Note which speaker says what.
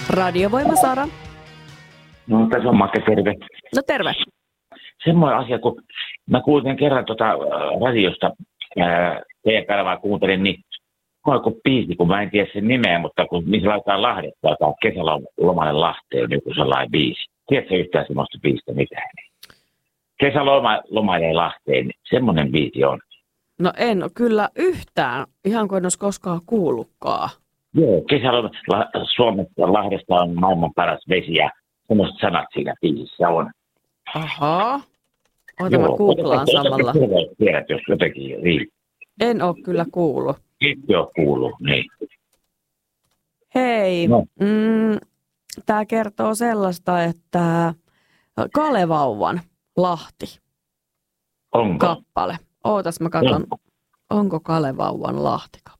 Speaker 1: Radiovoima Sara.
Speaker 2: No tässä on Make, terve.
Speaker 1: No terve.
Speaker 2: Semmoinen asia, kun mä kuulin kerran radiosta, TV-kanavaa kuuntelin, niin kun biisi, kun mä en tiedä sen nimeä, mutta kun missä laitetaan Lahdetta, tai kesälomalle Lahteen on joku sellainen biisi. Tiedätkö yhtään semmoista biisistä mitään? Kesälomalle Lahteen, niin semmoinen biisi on.
Speaker 1: No en ole kyllä yhtään, ihan kuin en olisi koskaan kuullutkaan.
Speaker 2: Joo, Suomessa Lahdesta on maailman paras vesi ja semmoiset sanat siinä biisissä on.
Speaker 1: Ahaa. Ota mä googlaan samalla.
Speaker 2: Tiedät, jos jotenkin riittää.
Speaker 1: En ole kyllä kuullut.
Speaker 2: Itse ole kuullut, niin.
Speaker 1: Hei, no. Tämä kertoo sellaista, että Kalevauvan Lahti.
Speaker 2: Onko?
Speaker 1: Kappale. Ootas mä katson, onko Kalevauvan Lahti kappale.